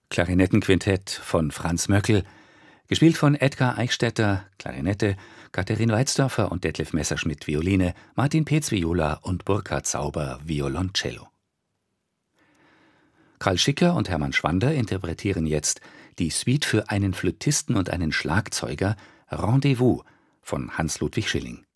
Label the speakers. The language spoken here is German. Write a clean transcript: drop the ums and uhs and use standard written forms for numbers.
Speaker 1: Klarinettenquintett von Franz Möckel, gespielt von Edgar Eichstätter, Klarinette, Katharin Weizdorfer und Detlef Messerschmidt, Violine, Martin Peetz, Viola und Burkhard Sauber, Violoncello. Karl Schicker und Hermann Schwander interpretieren jetzt die Suite für einen Flötisten und einen Schlagzeuger Rendezvous von Hans Ludwig Schilling.